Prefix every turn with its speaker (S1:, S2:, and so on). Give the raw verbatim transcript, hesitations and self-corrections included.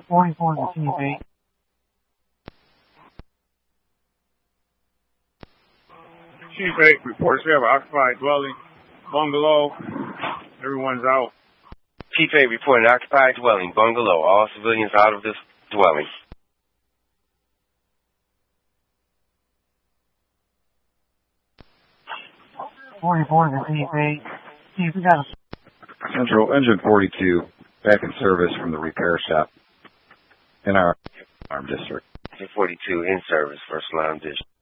S1: forty-four to Chief eight.
S2: Chief eight reports we have an occupied dwelling, bungalow. Everyone's out.
S3: Chief eight reporting occupied dwelling, bungalow. All civilians out of this dwelling.
S1: forty-four to Chief eight. Chief, we got a...
S4: Central, engine forty-two, back in service from the repair shop in our arm district.
S3: Engine forty-two in service, first alarm district.